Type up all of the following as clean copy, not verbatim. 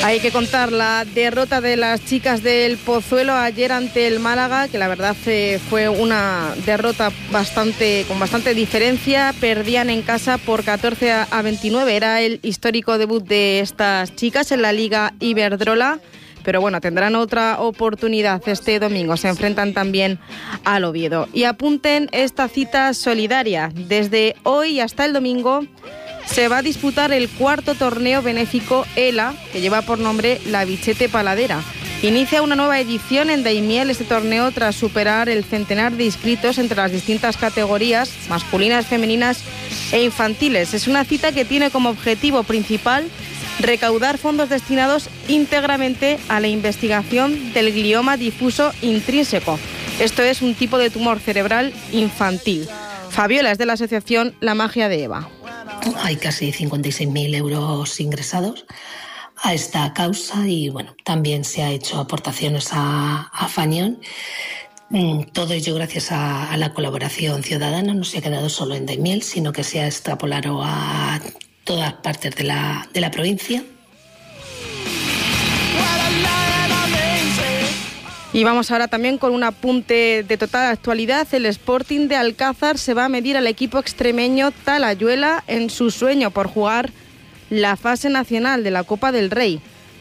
Hay que contar la derrota de las chicas del Pozuelo ayer ante el Málaga, que la verdad fue una derrota con bastante diferencia. Perdían en casa por 14-29. Era el histórico debut de estas chicas en la Liga Iberdrola. Pero bueno, tendrán otra oportunidad este domingo. Se enfrentan también al Oviedo. Y apunten esta cita solidaria. Desde hoy hasta el domingo se va a disputar el cuarto torneo benéfico ELA, que lleva por nombre La Bichete Paladera. Inicia una nueva edición en Daimiel este torneo tras superar el centenar de inscritos entre las distintas categorías masculinas, femeninas e infantiles. Es una cita que tiene como objetivo principal recaudar fondos destinados íntegramente a la investigación del glioma difuso intrínseco. Esto es un tipo de tumor cerebral infantil. Fabiola es de la asociación La Magia de Eva. Hay casi 56.000 euros ingresados a esta causa y bueno, también se ha hecho aportaciones a Fanión. Todo ello gracias a la colaboración ciudadana. No se ha quedado solo en Daimiel, sino que se ha extrapolado a todas partes de la provincia. Y vamos ahora también con un apunte de total actualidad. El Sporting de Alcázar se va a medir al equipo extremeño Talayuela en su sueño por jugar la fase nacional de la Copa del Rey.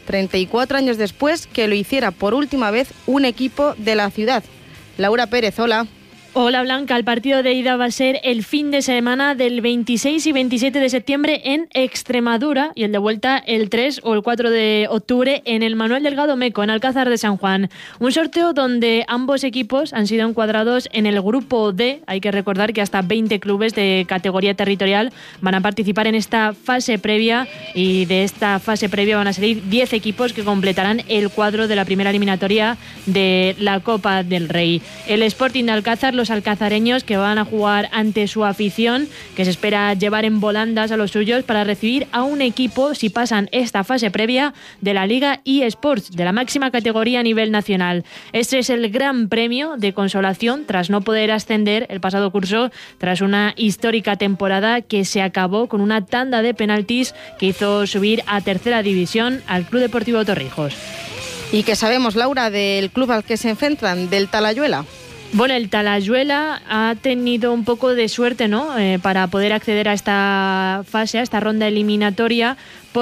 34 años después que lo hiciera por última vez un equipo de la ciudad. Laura Pérez, hola. Hola Blanca, el partido de ida va a ser el fin de semana del 26 y 27 de septiembre en Extremadura y el de vuelta el 3 o el 4 de octubre en el Manuel Delgado Meco, en Alcázar de San Juan. Un sorteo donde ambos equipos han sido encuadrados en el grupo D. Hay que recordar que hasta 20 clubes de categoría territorial van a participar en esta fase previa y de esta fase previa van a salir 10 equipos que completarán el cuadro de la primera eliminatoria de la Copa del Rey. El Sporting de Alcázar, los alcazareños que van a jugar ante su afición, que se espera llevar en volandas a los suyos para recibir a un equipo si pasan esta fase previa de la Liga eSports, de la máxima categoría a nivel nacional. Este es el gran premio de consolación tras no poder ascender el pasado curso, tras una histórica temporada que se acabó con una tanda de penaltis que hizo subir a tercera división al Club Deportivo Torrijos. ¿Y qué sabemos, Laura, del club al que se enfrentan, del Talayuela? Bueno, el Talayuela ha tenido un poco de suerte, ¿no? Para poder acceder a esta fase, a esta ronda eliminatoria,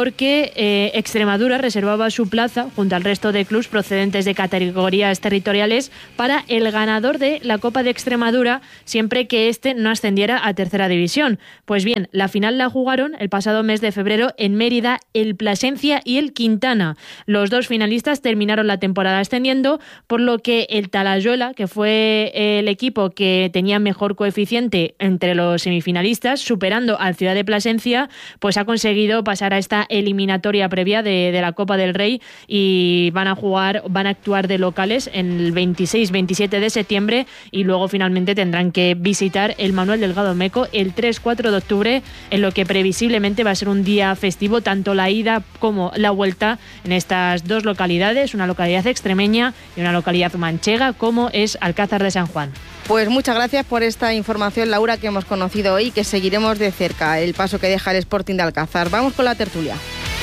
porque Extremadura reservaba su plaza junto al resto de clubes procedentes de categorías territoriales para el ganador de la Copa de Extremadura, siempre que éste no ascendiera a tercera división. Pues bien, la final la jugaron el pasado mes de febrero en Mérida el Plasencia y el Quintana. Los dos finalistas terminaron la temporada ascendiendo, por lo que el Talayuela, que fue el equipo que tenía mejor coeficiente entre los semifinalistas, superando al Ciudad de Plasencia, pues ha conseguido pasar a esta eliminatoria previa de la Copa del Rey y van a actuar de locales en el 26-27 de septiembre y luego finalmente tendrán que visitar el Manuel Delgado Meco el 3-4 de octubre, en lo que previsiblemente va a ser un día festivo, tanto la ida como la vuelta en estas dos localidades, una localidad extremeña y una localidad manchega como es Alcázar de San Juan. Pues muchas gracias por esta información, Laura, que hemos conocido hoy y que seguiremos de cerca el paso que deja el Sporting de Alcázar. Vamos con la tertulia.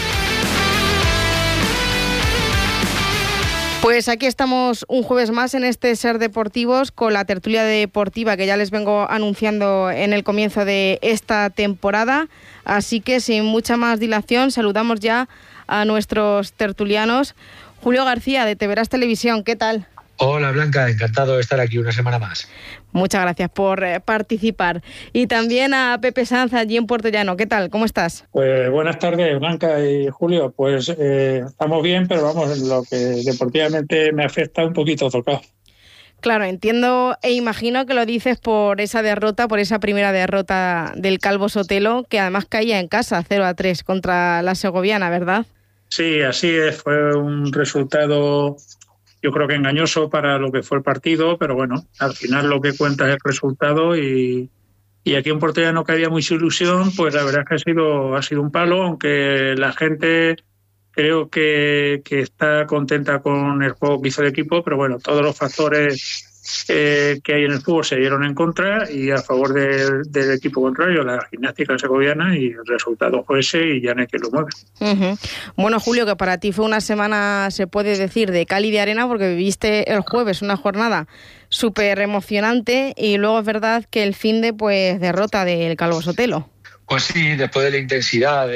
Pues aquí estamos un jueves más en este Ser Deportivos con la tertulia deportiva que ya les vengo anunciando en el comienzo de esta temporada. Así que sin mucha más dilación saludamos ya a nuestros tertulianos. Julio García, de Te Verás Televisión, ¿qué tal? Hola Blanca, encantado de estar aquí una semana más. Muchas gracias por participar. Y también a Pepe Sanz allí en Puerto Llano. ¿Qué tal? ¿Cómo estás? Pues buenas tardes, Blanca y Julio. Pues estamos bien, pero vamos, en lo que deportivamente me afecta un poquito tocado. Claro, entiendo e imagino que lo dices por esa derrota, por esa primera derrota del Calvo Sotelo, que además caía en casa 0-3 contra la segoviana, ¿verdad? Sí, así es. Fue un resultado, yo creo que engañoso para lo que fue el partido, pero bueno, al final lo que cuenta es el resultado y aquí en Puerto Llano, que había mucha ilusión, pues la verdad es que ha sido un palo, aunque la gente creo que está contenta con el juego que hizo el equipo, pero bueno, todos los factores que hay en el fútbol se dieron en contra y a favor del equipo contrario, la Gimnástica Segoviana, y el resultado fue ese y ya no hay quien lo mueve. Bueno, Julio, que para ti fue una semana, se puede decir, de cal y de arena, porque viviste el jueves una jornada súper emocionante y luego es verdad que el finde, pues, derrota del Calvo Sotelo. Pues sí, después de la intensidad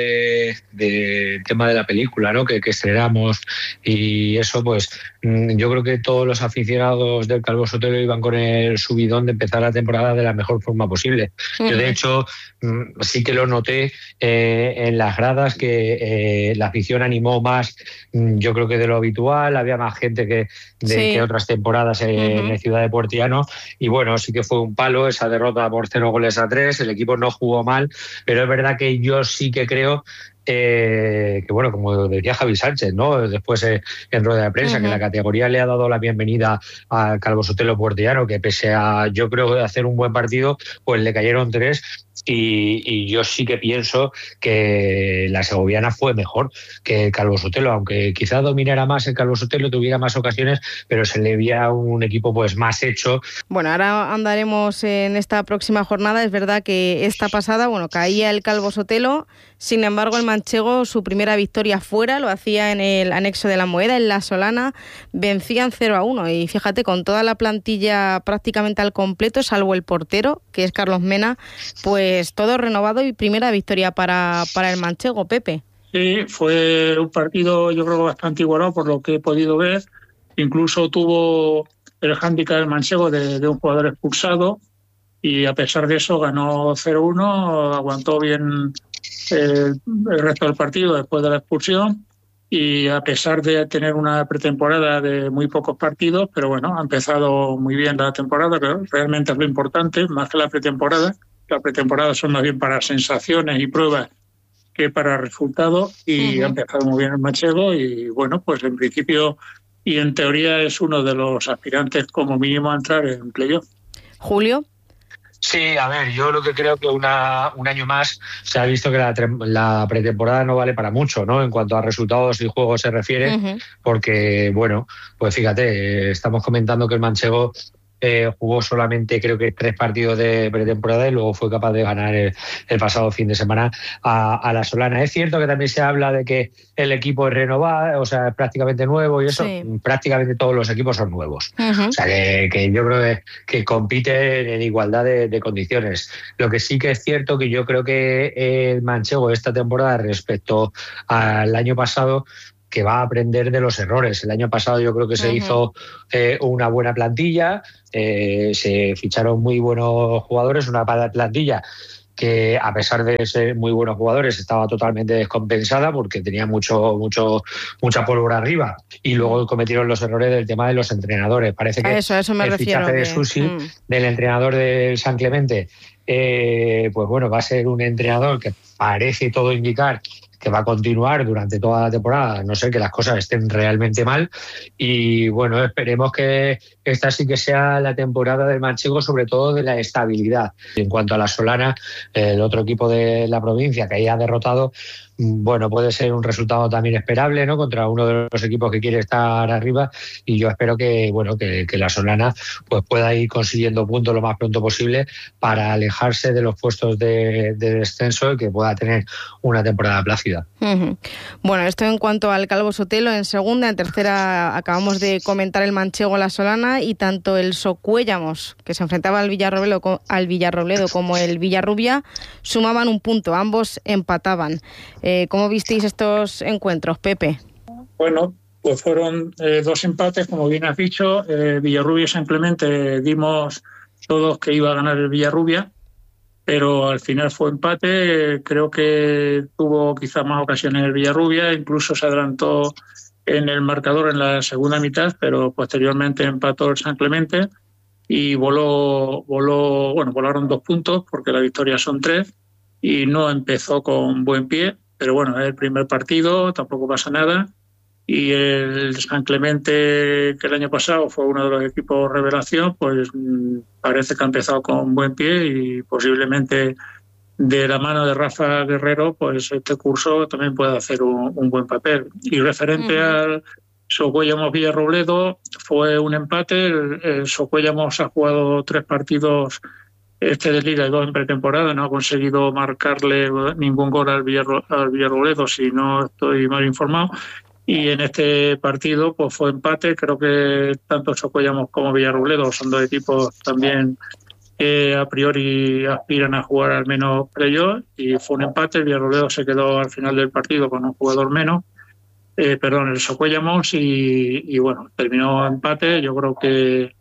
del tema de la película, ¿no? que estrenamos y eso, pues yo creo que todos los aficionados del Calvo Sotelo iban con el subidón de empezar la temporada de la mejor forma posible. Yo, de hecho, sí que lo noté en las gradas, que la afición animó más, yo creo que de lo habitual, había más gente que otras temporadas en la ciudad de Puertollano, y bueno, sí que fue un palo esa derrota por 0-3, el equipo no jugó mal, pero es verdad que yo sí que creo que, bueno, como decía Javi Sánchez, ¿no? Después en rueda de prensa, que la categoría le ha dado la bienvenida al Calvo Sotelo Puertollano, que pese a, yo creo, hacer un buen partido, pues le cayeron 3. Y yo sí que pienso que la segoviana fue mejor que el Calvo Sotelo, aunque quizá dominara más el Calvo Sotelo, tuviera más ocasiones, pero se le veía un equipo pues más hecho. Bueno, ahora andaremos en esta próxima jornada. Es verdad que esta pasada, bueno, caía el Calvo Sotelo, sin embargo el manchego, su primera victoria fuera, lo hacía en el anexo de la Moeda, en La Solana, vencían 0-1 y fíjate, con toda la plantilla prácticamente al completo, salvo el portero, que es Carlos Mena, pues todo renovado y primera victoria para el manchego, Pepe. Sí, fue un partido yo creo bastante igualado por lo que he podido ver. Incluso tuvo el hándicap del manchego de un jugador expulsado y a pesar de eso ganó 0-1, aguantó bien el resto del partido después de la expulsión y a pesar de tener una pretemporada de muy pocos partidos, pero bueno, ha empezado muy bien la temporada, que realmente es lo importante, más que la pretemporada. La pretemporada son más bien para sensaciones y pruebas que para resultados y ha empezado muy bien el manchego y bueno, pues en principio y en teoría es uno de los aspirantes como mínimo a entrar en playoff. Julio. Sí, a ver, yo lo que creo que un año más se ha visto que la pretemporada no vale para mucho, ¿no? En cuanto a resultados y juegos se refiere, porque, bueno, pues fíjate, estamos comentando que el manchego jugó solamente creo que 3 partidos de pretemporada y luego fue capaz de ganar el pasado fin de semana a La Solana. Es cierto que también se habla de que el equipo es renovado, o sea, es prácticamente nuevo y eso, prácticamente todos los equipos son nuevos. O sea, que yo creo que compiten en igualdad de condiciones. Lo que sí que es cierto que yo creo que el manchego esta temporada respecto al año pasado, que va a aprender de los errores. El año pasado yo creo que se hizo una buena plantilla, se ficharon muy buenos jugadores, una plantilla que a pesar de ser muy buenos jugadores estaba totalmente descompensada porque tenía mucha pólvora arriba y luego cometieron los errores del tema de los entrenadores. Parece que eso me el refiero, fichaje de Susi, del entrenador del San Clemente, pues bueno, va a ser un entrenador que parece todo indicar que va a continuar durante toda la temporada, a no ser que las cosas estén realmente mal. Y bueno, esperemos que esta sí que sea la temporada del manchego, sobre todo de la estabilidad. En cuanto a La Solana, el otro equipo de la provincia que ahí ha derrotado, bueno, puede ser un resultado también esperable, ¿no? Contra uno de los equipos que quiere estar arriba, y yo espero que, bueno, que La Solana pues pueda ir consiguiendo puntos lo más pronto posible para alejarse de los puestos de descenso y que pueda tener una temporada plácida. Bueno, esto en cuanto al Calvo Sotelo. En segunda, en tercera acabamos de comentar el manchego La Solana, y tanto el Socuéllamos, que se enfrentaba al Villarrobledo como el Villarrubia, sumaban un punto, ambos empataban. ¿Cómo visteis estos encuentros, Pepe? Bueno, pues fueron 2 empates, como bien has dicho. Villarrubia y San Clemente dimos todos que iba a ganar el Villarrubia, pero al final fue empate. Creo que tuvo quizás más ocasiones el Villarrubia, incluso se adelantó en el marcador en la segunda mitad, pero posteriormente empató el San Clemente y volaron 2 puntos porque la victoria son 3 y no empezó con buen pie, pero bueno, es el primer partido, tampoco pasa nada. Y el San Clemente, que el año pasado fue uno de los equipos revelación, pues parece que ha empezado con buen pie y posiblemente de la mano de Rafa Guerrero, pues este curso también puede hacer un buen papel. Y referente al Socuellamos-Villarrobledo fue un empate. El Socuellamos ha jugado 3 partidos de Liga y 2 en pretemporada. No ha conseguido marcarle ningún gol al Villarrobledo, si no estoy mal informado. Y en este partido pues fue empate. Creo que tanto Socuellamos como Villarrobledo son 2 equipos también que a priori aspiran a jugar al menos playoff, y fue un empate. El Villarrobledo se quedó al final del partido con un jugador menos. El Socuellamos y bueno, terminó empate. Yo creo que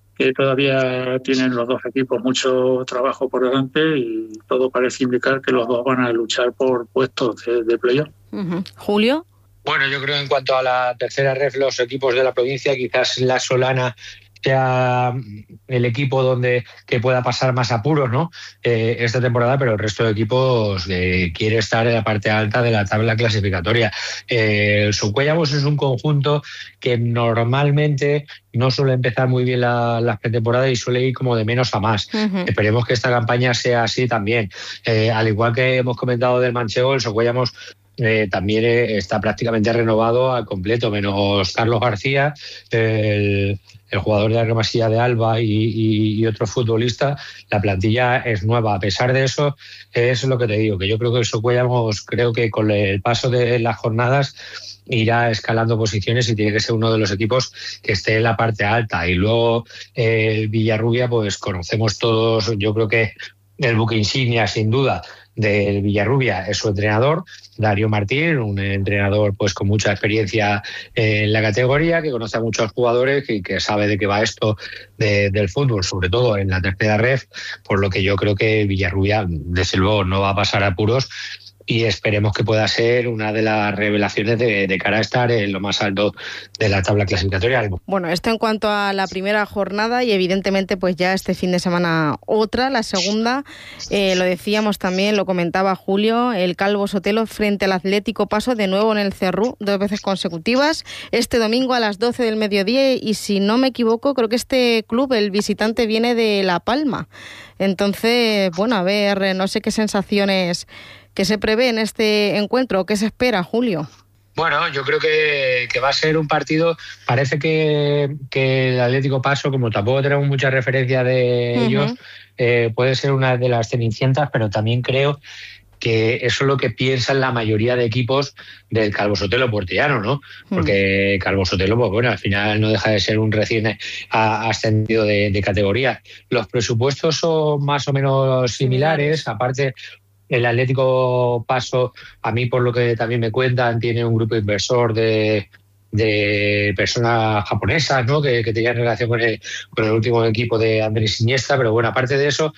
todavía tienen los 2 equipos mucho trabajo por delante y todo parece indicar que los 2 van a luchar por puestos de playoff. Julio. Bueno, yo creo en cuanto a la tercera ref, los equipos de la provincia, quizás la Solana sea el equipo que pueda pasar más apuros, ¿no? Esta temporada, pero el resto de equipos quiere estar en la parte alta de la tabla clasificatoria. El Socuellamos es un conjunto que normalmente no suele empezar muy bien las pretemporadas y suele ir como de menos a más. Esperemos que esta campaña sea así también. Al igual que hemos comentado del Manchego, el Socuellamos también está prácticamente renovado al completo, menos Carlos García, el jugador de la Masía de Alba y otro futbolista. La plantilla es nueva. A pesar de eso, es lo que te digo, que yo creo que el Socuellamos, creo que con el paso de las jornadas irá escalando posiciones y tiene que ser uno de los equipos que esté en la parte alta. Y luego Villarrubia, pues conocemos todos, yo creo que el buque insignia, sin duda, del Villarrubia es su entrenador, Darío Martín, un entrenador pues con mucha experiencia en la categoría, que conoce a muchos jugadores y que sabe de qué va esto del fútbol, sobre todo en la tercera ref, por lo que yo creo que Villarrubia, desde luego, no va a pasar apuros y esperemos que pueda ser una de las revelaciones de cara a estar en lo más alto de la tabla clasificatoria. Bueno, esto en cuanto a la primera jornada, y evidentemente pues ya este fin de semana otra, la segunda, lo decíamos también, lo comentaba Julio, el Calvo Sotelo frente al Atlético Paso, de nuevo en el Cerrú, 2 veces consecutivas, este domingo a las 12 del mediodía, y si no me equivoco, creo que este club, el visitante, viene de La Palma. Entonces, bueno, a ver, no sé qué sensaciones que se prevé en este encuentro, ¿qué se espera, Julio? Bueno, yo creo que va a ser un partido, parece que el Atlético Paso, como tampoco tenemos mucha referencia de ellos, puede ser una de las cenicientas, pero también creo que eso es lo que piensan la mayoría de equipos del Calvo Sotelo Portellano, ¿no? Porque Calvo Sotelo, pues bueno, al final no deja de ser un recién ascendido de categoría. Los presupuestos son más o menos similares, aparte. El Atlético Paso, a mí por lo que también me cuentan, tiene un grupo inversor de personas japonesas, ¿no? que tenían relación con el último equipo de Andrés Iniesta, pero bueno, aparte de eso,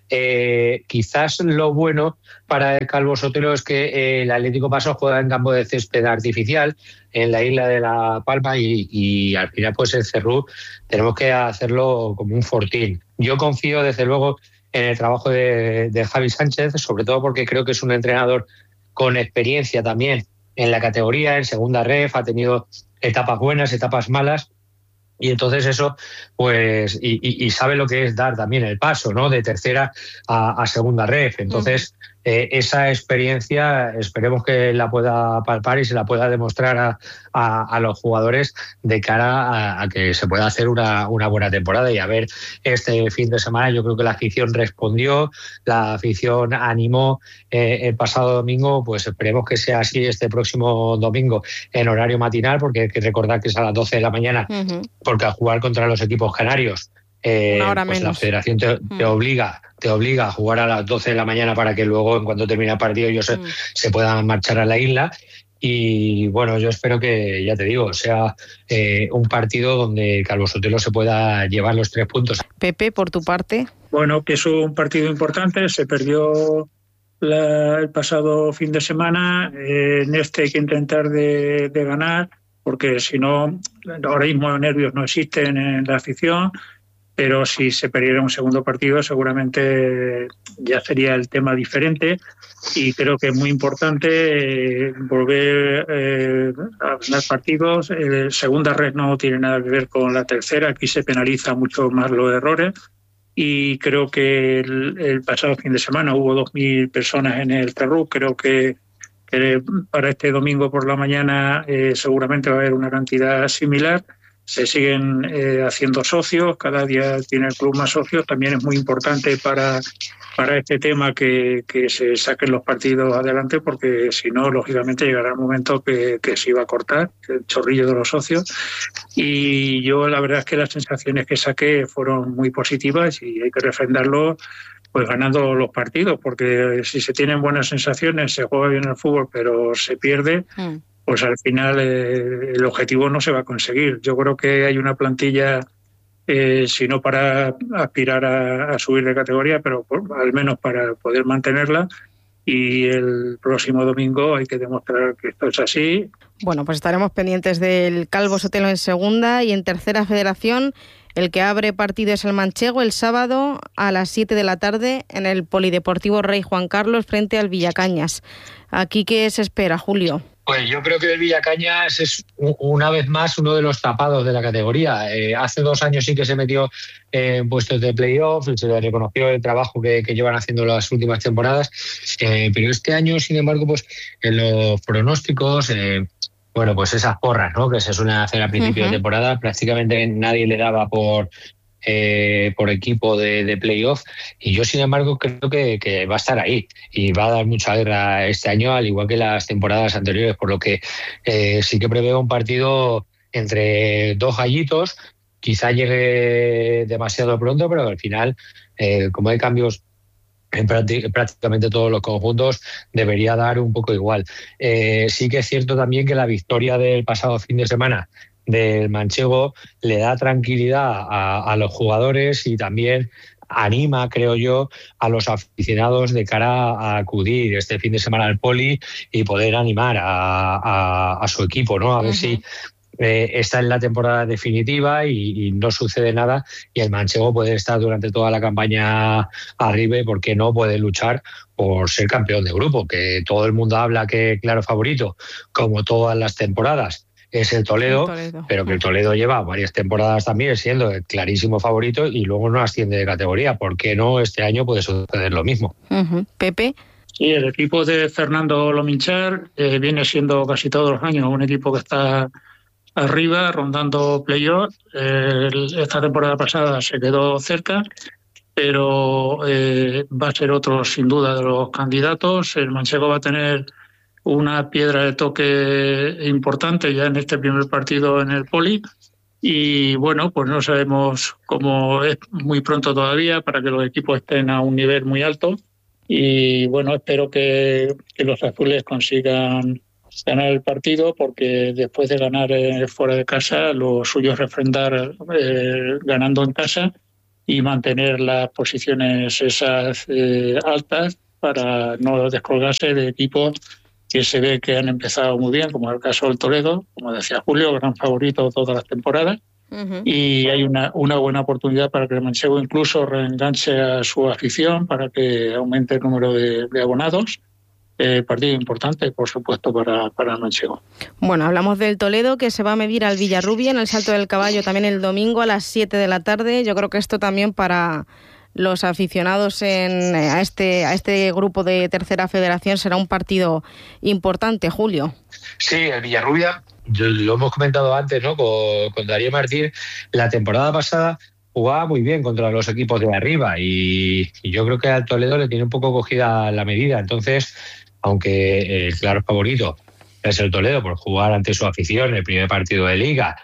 quizás lo bueno para el Calvo Sotelo es que el Atlético Paso juega en campo de césped artificial en la isla de La Palma y al final pues el Cerrú tenemos que hacerlo como un fortín. Yo confío desde luego en el trabajo de Javi Sánchez, sobre todo porque creo que es un entrenador con experiencia también en la categoría, en segunda ref, ha tenido etapas buenas, etapas malas, y entonces eso, pues, y sabe lo que es dar también el paso, ¿no? De tercera a segunda ref. Entonces, esa experiencia esperemos que la pueda palpar y se la pueda demostrar a los jugadores de cara a que se pueda hacer una buena temporada. Y a ver, este fin de semana yo creo que la afición respondió, la afición animó el pasado domingo, pues esperemos que sea así este próximo domingo en horario matinal, porque hay que recordar que es a las 12 de la mañana, porque al jugar contra los equipos canarios, una hora pues menos. La federación te obliga a jugar a las 12 de la mañana para que luego, en cuanto termine el partido, ellos se puedan marchar a la isla. Y bueno, yo espero que, ya te digo, sea un partido donde Calvo Sotelo se pueda llevar los 3 puntos. Pepe, por tu parte. Bueno, que es un partido importante, se perdió el pasado fin de semana, en este hay que intentar de ganar, porque si no, ahora mismo nervios no existen en la afición, pero si se perdiera un segundo partido seguramente ya sería el tema diferente, y creo que es muy importante volver a ganar partidos. Segunda red no tiene nada que ver con la tercera, aquí se penaliza mucho más los errores, y creo que el pasado fin de semana hubo 2.000 personas en el Cerrú. Creo que para este domingo por la mañana seguramente va a haber una cantidad similar. Se siguen haciendo socios, cada día tiene el club más socios. También es muy importante para este tema que se saquen los partidos adelante, porque si no, lógicamente llegará el momento que se iba a cortar el chorrillo de los socios. Y yo la verdad es que las sensaciones que saqué fueron muy positivas y hay que refrendarlo pues ganando los partidos, porque si se tienen buenas sensaciones, se juega bien el fútbol, pero se pierde, pues al final el objetivo no se va a conseguir. Yo creo que hay una plantilla, si no para aspirar a subir de categoría, pero al menos para poder mantenerla, y el próximo domingo hay que demostrar que esto es así. Bueno, pues estaremos pendientes del Calvo Sotelo en segunda, y en tercera federación el que abre partido es el Manchego el sábado a las 7 de la tarde en el Polideportivo Rey Juan Carlos frente al Villacañas. ¿Aquí qué se espera, Julio? Pues yo creo que el Villacañas es una vez más uno de los tapados de la categoría. Hace 2 años sí que se metió en puestos de playoff, se le reconoció el trabajo que llevan haciendo las últimas temporadas, pero este año, sin embargo, pues en los pronósticos, bueno, pues esas porras, ¿no?, que se suelen hacer a principio de temporada, prácticamente nadie le daba por equipo de playoff, y yo sin embargo creo que va a estar ahí y va a dar mucha guerra este año, al igual que las temporadas anteriores, por lo que sí que preveo un partido entre dos gallitos. Quizá llegue demasiado pronto, pero al final, como hay cambios en prácticamente todos los conjuntos, debería dar un poco igual. Sí que es cierto también que la victoria del pasado fin de semana del Manchego le da tranquilidad a los jugadores y también anima, creo yo, a los aficionados de cara a acudir este fin de semana al Poli y poder animar a su equipo, ¿no? A ver si esta es la temporada definitiva y no sucede nada, y el Manchego puede estar durante toda la campaña arriba, y por qué no puede luchar por ser campeón de grupo, que todo el mundo habla que claro favorito, como todas las temporadas, es el Toledo, pero que el Toledo lleva varias temporadas también siendo el clarísimo favorito y luego no asciende de categoría. ¿Por qué no este año puede suceder lo mismo? Pepe. Sí, el equipo de Fernando Lominchar viene siendo casi todos los años un equipo que está arriba, rondando playoff. Esta temporada pasada se quedó cerca, pero va a ser otro sin duda de los candidatos. El Manchego va a tener una piedra de toque importante ya en este primer partido en el Poli, y bueno, pues no sabemos cómo, es muy pronto todavía para que los equipos estén a un nivel muy alto, y bueno, espero que los azules consigan ganar el partido, porque después de ganar fuera de casa, lo suyo es refrendar ganando en casa y mantener las posiciones esas altas para no descolgarse de equipos que se ve que han empezado muy bien, como el caso del Toledo, como decía Julio, gran favorito todas las temporadas, y hay una buena oportunidad para que el Manchego incluso reenganche a su afición, para que aumente el número de abonados. Partido importante, por supuesto, para el Manchego. Bueno, hablamos del Toledo, que se va a medir al Villarrubia en el Salto del Caballo también el domingo a las 7 de la tarde. Yo creo que esto también para los aficionados a este grupo de tercera federación será un partido importante, Julio. Sí, el Villarrubia, lo hemos comentado antes, ¿no?, con Darío Martín, la temporada pasada jugaba muy bien contra los equipos de arriba, y yo creo que al Toledo le tiene un poco cogida la medida. Entonces, aunque el claro favorito es el Toledo por jugar ante su afición el primer partido de Liga,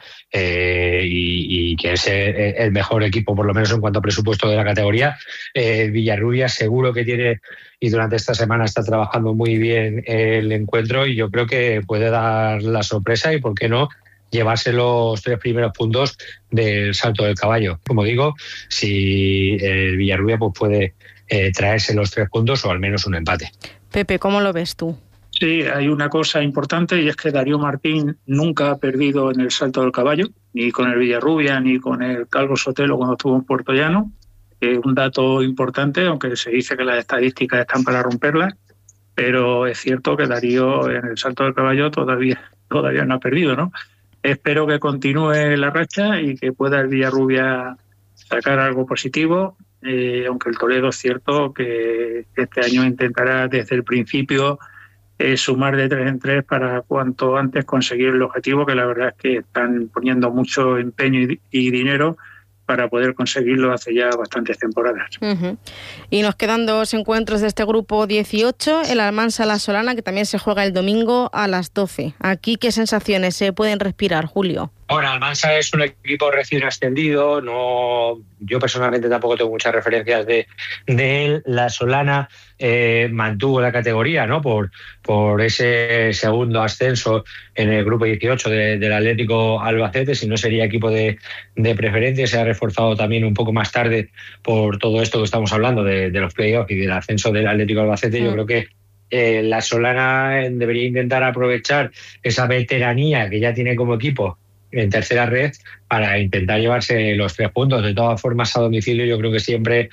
y que es el mejor equipo, por lo menos en cuanto a presupuesto de la categoría, Villarrubia seguro que tiene, y durante esta semana está trabajando muy bien el encuentro, y yo creo que puede dar la sorpresa y, por qué no, llevarse los 3 primeros puntos del Salto del Caballo. Como digo, si el Villarrubia pues puede traerse los 3 puntos o al menos un empate. Pepe, ¿cómo lo ves tú? Sí, hay una cosa importante, y es que Darío Martín nunca ha perdido en el Salto del Caballo, ni con el Villarrubia ni con el Calvo Sotelo cuando estuvo en Puerto Llano. Un dato importante, aunque se dice que las estadísticas están para romperlas, pero es cierto que Darío en el Salto del Caballo todavía no ha perdido, ¿no? Espero que continúe la racha y que pueda el Villarrubia sacar algo positivo, aunque el Toledo es cierto que este año intentará desde el principio sumar de 3 en 3 para cuanto antes conseguir el objetivo, que la verdad es que están poniendo mucho empeño y dinero para poder conseguirlo hace ya bastantes temporadas. Uh-huh. Y nos quedan 2 encuentros de este grupo 18, el Almansa-La Solana, que también se juega el domingo a las 12. Aquí, ¿qué sensaciones se pueden respirar, Julio? Bueno, Almansa es un equipo recién ascendido, yo personalmente tampoco tengo muchas referencias de él. La Solana mantuvo la categoría, ¿no? Por ese segundo ascenso en el grupo 18 del Atlético Albacete, si no sería equipo de preferencia. Se ha reforzado también un poco más tarde por todo esto que estamos hablando de los playoffs y del ascenso del Atlético Albacete. Yo creo que la Solana debería intentar aprovechar esa veteranía que ya tiene como equipo en tercera red para intentar llevarse los 3 puntos. De todas formas, a domicilio yo creo que siempre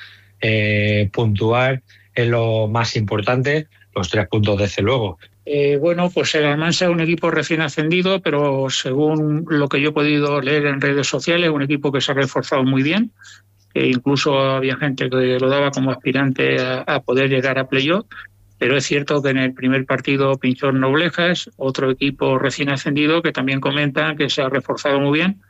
puntuar es lo más importante, los 3 puntos desde luego. Bueno, pues el Almansa es un equipo recién ascendido, pero según lo que yo he podido leer en redes sociales, es un equipo que se ha reforzado muy bien, que incluso había gente que lo daba como aspirante a poder llegar a playoff. Pero es cierto que en el primer partido pinchó Noblejas, otro equipo recién ascendido, que también comentan que se ha reforzado muy bien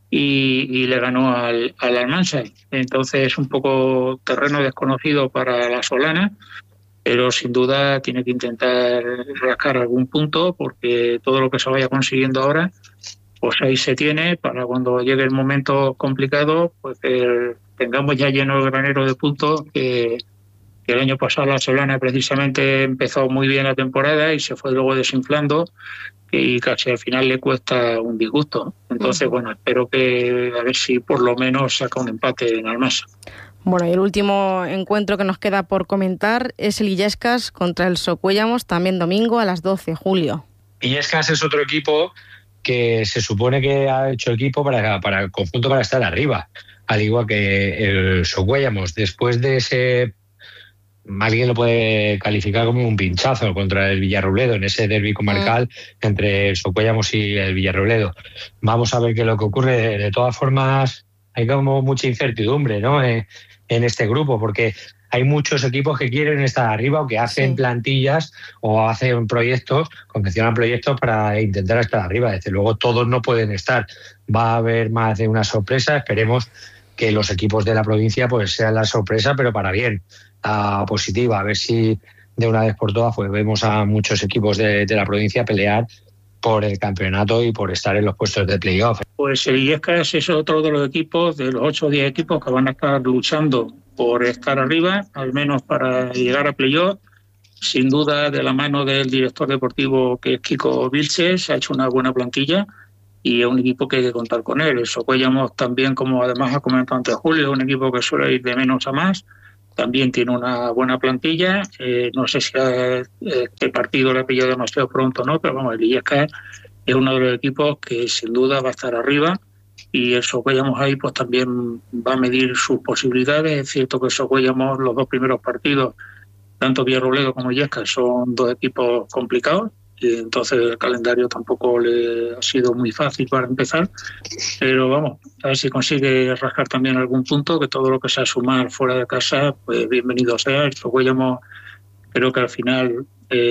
y le ganó al Almansa. Entonces es un poco terreno desconocido para la Solana, pero sin duda tiene que intentar rascar algún punto, porque todo lo que se vaya consiguiendo ahora, pues ahí se tiene para cuando llegue el momento complicado, pues tengamos ya lleno el granero de puntos que el año pasado la Solana precisamente empezó muy bien la temporada y se fue luego desinflando y casi al final le cuesta un disgusto. Entonces, bueno, espero que a ver si por lo menos saca un empate en Almansa. Bueno, y el último encuentro que nos queda por comentar es el Illescas contra el Socuéllamos, también domingo a las 12, Julio. Illescas es otro equipo que se supone que ha hecho equipo para el conjunto para estar arriba, al igual que el Socuéllamos. Después de ese, alguien lo puede calificar como un pinchazo contra el Villarrobledo en ese derbi comarcal entre el Socuéllamos y el Villarrobledo. Vamos a ver qué es lo que ocurre. De todas formas, hay como mucha incertidumbre, ¿no? En este grupo, porque hay muchos equipos que quieren estar arriba o que hacen plantillas o hacen proyectos, confeccionan proyectos para intentar estar arriba. Desde luego todos no pueden estar. Va a haber más de una sorpresa. Esperemos que los equipos de la provincia pues sean la sorpresa, pero para bien, positiva. A ver si de una vez por todas pues vemos a muchos equipos de la provincia pelear por el campeonato y por estar en los puestos de playoff. Pues el Illescas es otro de los equipos, de los 8 o 10 equipos que van a estar luchando por estar arriba, al menos para llegar a playoff. Sin duda, de la mano del director deportivo, que es Kiko Vilches, ha hecho una buena plantilla y es un equipo que hay que contar con él. El Socuéllamos también, como además ha comentado antes Julio, es un equipo que suele ir de menos a más. También tiene una buena plantilla. No sé si este partido le ha pillado demasiado pronto o no, pero vamos, el Illescas es uno de los equipos que sin duda va a estar arriba y el Socuéllamos ahí pues también va a medir sus posibilidades. Es cierto que el Socuéllamos, los 2 primeros partidos, tanto Villarrobledo como Illescas, son 2 equipos complicados y entonces el calendario tampoco le ha sido muy fácil para empezar, pero vamos, a ver si consigue rascar también algún punto, que todo lo que sea sumar fuera de casa, pues bienvenido sea. El Socuéllamos creo que al final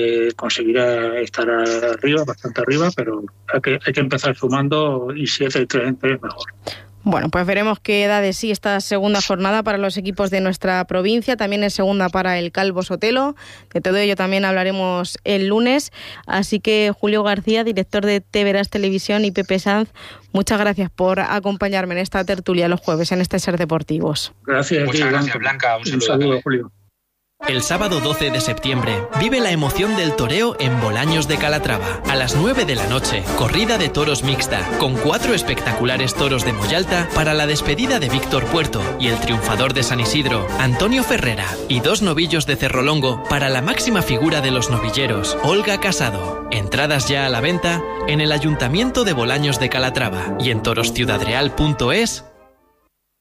conseguirá estar arriba, bastante arriba, pero hay que empezar sumando y si es el 3 en 3 mejor. Bueno, pues veremos qué da de sí esta segunda jornada para los equipos de nuestra provincia. También es segunda para el Calvo Sotelo. De todo ello también hablaremos el lunes. Así que Julio García, director de TVRAS Televisión, y Pepe Sanz, muchas gracias por acompañarme en esta tertulia los jueves en este Ser Deportivos. Gracias. Muchas gracias, Blanca. Un saludo, Julio. El sábado 12 de septiembre, vive la emoción del toreo en Bolaños de Calatrava. A las 9 de la noche, corrida de toros mixta, con 4 espectaculares toros de Moyalta para la despedida de Víctor Puerto y el triunfador de San Isidro, Antonio Ferrera, y 2 novillos de Cerrolongo para la máxima figura de los novilleros, Olga Casado. Entradas ya a la venta en el Ayuntamiento de Bolaños de Calatrava y en torosciudadreal.es.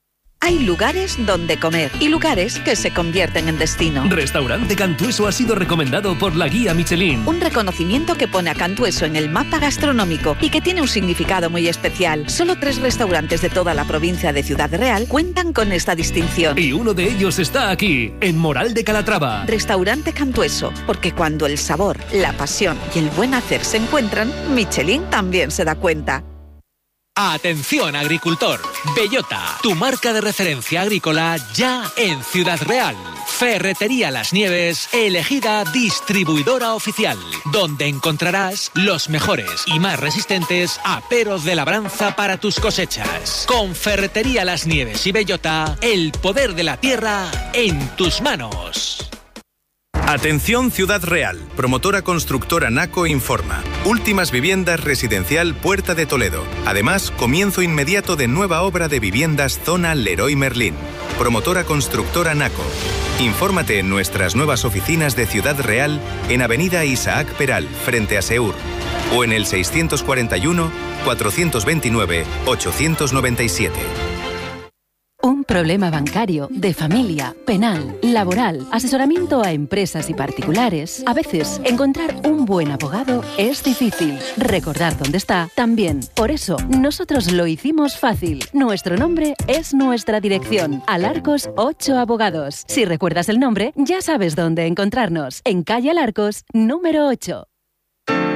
Hay lugares donde comer y lugares que se convierten en destino. Restaurante Cantueso ha sido recomendado por la guía Michelin. Un reconocimiento que pone a Cantueso en el mapa gastronómico y que tiene un significado muy especial. Solo 3 restaurantes de toda la provincia de Ciudad Real cuentan con esta distinción. Y uno de ellos está aquí, en Moral de Calatrava. Restaurante Cantueso, porque cuando el sabor, la pasión y el buen hacer se encuentran, Michelin también se da cuenta. Atención agricultor, Bellota, tu marca de referencia agrícola ya en Ciudad Real. Ferretería Las Nieves, elegida distribuidora oficial, donde encontrarás los mejores y más resistentes aperos de labranza para tus cosechas. Con Ferretería Las Nieves y Bellota, el poder de la tierra en tus manos. Atención Ciudad Real, promotora constructora Naco informa. Últimas viviendas residencial Puerta de Toledo. Además, comienzo inmediato de nueva obra de viviendas zona Leroy Merlin. Promotora constructora Naco. Infórmate en nuestras nuevas oficinas de Ciudad Real en Avenida Isaac Peral, frente a Seur, o en el 641 429 897. Un problema bancario, de familia, penal, laboral, asesoramiento a empresas y particulares. A veces, encontrar un buen abogado es difícil. Recordar dónde está, también. Por eso, nosotros lo hicimos fácil. Nuestro nombre es nuestra dirección. Alarcos 8 Abogados. Si recuerdas el nombre, ya sabes dónde encontrarnos. En calle Alarcos, número 8.